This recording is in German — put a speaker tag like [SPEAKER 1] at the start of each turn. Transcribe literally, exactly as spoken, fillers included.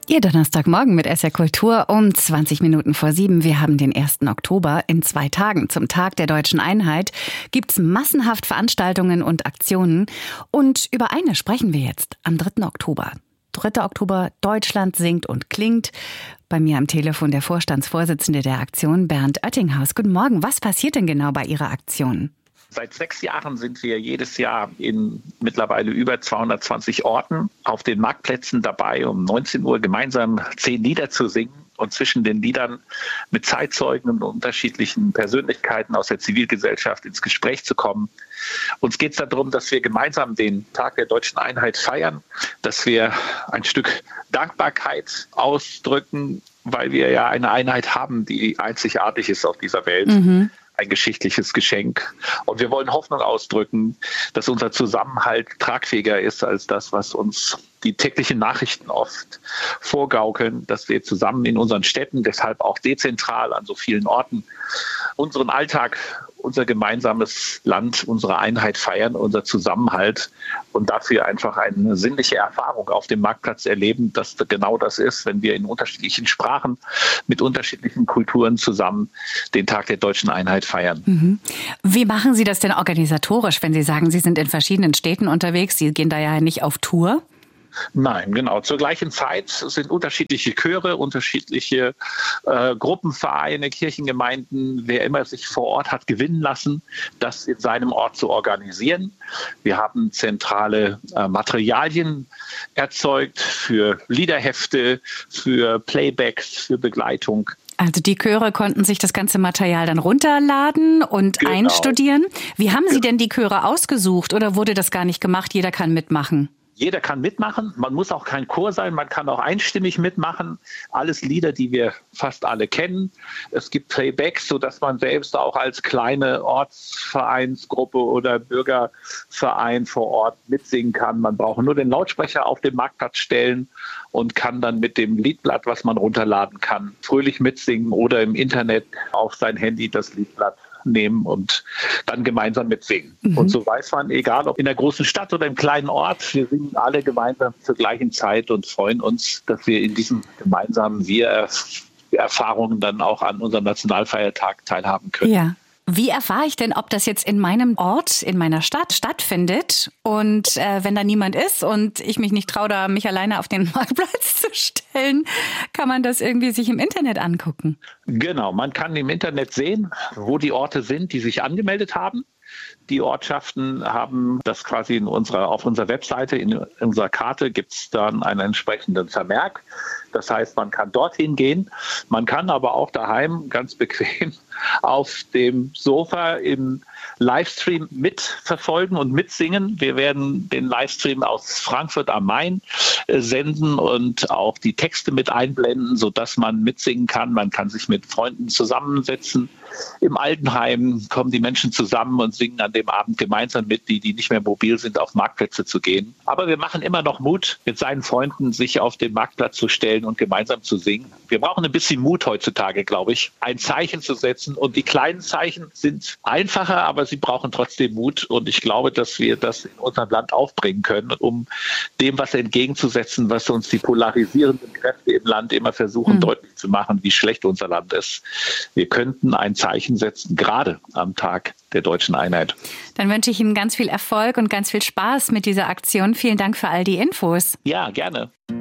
[SPEAKER 1] Ihr Donnerstagmorgen mit S R Kultur um zwanzig Minuten vor sieben. Wir haben den ersten Oktober. In zwei Tagen zum Tag der deutschen Einheit gibt's massenhaft Veranstaltungen und Aktionen. Und über eine sprechen wir jetzt am dritten Oktober. dritter Oktober, Deutschland singt und klingt. Bei mir am Telefon der Vorstandsvorsitzende der Aktion, Bernd Oettinghaus. Guten Morgen. Was passiert denn genau bei Ihrer Aktion?
[SPEAKER 2] Seit sechs Jahren sind wir jedes Jahr in mittlerweile über zweihundertzwanzig Orten auf den Marktplätzen dabei, um neunzehn Uhr gemeinsam zehn Lieder zu singen und zwischen den Liedern mit Zeitzeugen und unterschiedlichen Persönlichkeiten aus der Zivilgesellschaft ins Gespräch zu kommen. Uns geht es darum, dass wir gemeinsam den Tag der deutschen Einheit feiern, dass wir ein Stück Dankbarkeit ausdrücken, weil wir ja eine Einheit haben, die einzigartig ist auf dieser Welt. Mhm. Ein geschichtliches Geschenk. Und wir wollen Hoffnung ausdrücken, dass unser Zusammenhalt tragfähiger ist als das, was uns die täglichen Nachrichten oft vorgaukeln, dass wir zusammen in unseren Städten, deshalb auch dezentral an so vielen Orten, unseren Alltag, unser gemeinsames Land, unsere Einheit feiern, unser Zusammenhalt und dafür einfach eine sinnliche Erfahrung auf dem Marktplatz erleben, dass genau das ist, wenn wir in unterschiedlichen Sprachen mit unterschiedlichen Kulturen zusammen den Tag der deutschen Einheit feiern.
[SPEAKER 1] Mhm. Wie machen Sie das denn organisatorisch, wenn Sie sagen, Sie sind in verschiedenen Städten unterwegs? Sie gehen da ja nicht auf Tour.
[SPEAKER 2] Nein, genau. Zur gleichen Zeit sind unterschiedliche Chöre, unterschiedliche äh, Gruppenvereine, Kirchengemeinden, wer immer sich vor Ort hat gewinnen lassen, das in seinem Ort zu organisieren. Wir haben zentrale äh, Materialien erzeugt für Liederhefte, für Playbacks, für Begleitung.
[SPEAKER 1] Also die Chöre konnten sich das ganze Material dann runterladen und genau. einstudieren. Wie haben Sie denn die Chöre ausgesucht oder wurde das gar nicht gemacht? Jeder kann mitmachen.
[SPEAKER 2] Jeder kann mitmachen, man muss auch kein Chor sein, man kann auch einstimmig mitmachen. Alles Lieder, die wir fast alle kennen. Es gibt Playbacks, sodass man selbst auch als kleine Ortsvereinsgruppe oder Bürgerverein vor Ort mitsingen kann. Man braucht nur den Lautsprecher auf den Marktplatz stellen und kann dann mit dem Liedblatt, was man runterladen kann, fröhlich mitsingen oder im Internet auf sein Handy das Liedblatt nehmen und dann gemeinsam mitsingen. Mhm. Und so weiß man, egal ob in der großen Stadt oder im kleinen Ort, wir singen alle gemeinsam zur gleichen Zeit und freuen uns, dass wir in diesem gemeinsamen Wir-Erfahrungen dann auch an unserem Nationalfeiertag teilhaben können.
[SPEAKER 1] Ja. Wie erfahre ich denn, ob das jetzt in meinem Ort, in meiner Stadt stattfindet? Und äh, wenn da niemand ist und ich mich nicht traue, da mich alleine auf den Marktplatz zu stellen, kann man das irgendwie sich im Internet angucken?
[SPEAKER 2] Genau, man kann im Internet sehen, wo die Orte sind, die sich angemeldet haben. Die Ortschaften haben das quasi in unserer, auf unserer Webseite, in unserer Karte gibt es dann einen entsprechenden Vermerk. Das heißt, man kann dorthin gehen. Man kann aber auch daheim ganz bequem auf dem Sofa im Livestream mitverfolgen und mitsingen. Wir werden den Livestream aus Frankfurt am Main senden und auch die Texte mit einblenden, sodass man mitsingen kann. Man kann sich mit Freunden zusammensetzen. Im Altenheim kommen die Menschen zusammen und singen an dem Abend gemeinsam mit, die, die nicht mehr mobil sind, auf Marktplätze zu gehen. Aber wir machen immer noch Mut, mit seinen Freunden sich auf den Marktplatz zu stellen und gemeinsam zu singen. Wir brauchen ein bisschen Mut heutzutage, glaube ich, ein Zeichen zu setzen. Und die kleinen Zeichen sind einfacher, aber sie brauchen trotzdem Mut. Und ich glaube, dass wir das in unserem Land aufbringen können, um dem was entgegenzusetzen, was uns die polarisierenden Kräfte im Land immer versuchen, mhm. deutlich zu machen, wie schlecht unser Land ist. Wir könnten ein Zeichen setzen, gerade am Tag der deutschen Einheit.
[SPEAKER 1] Dann wünsche ich Ihnen ganz viel Erfolg und ganz viel Spaß mit dieser Aktion. Vielen Dank für all die Infos.
[SPEAKER 2] Ja, gerne.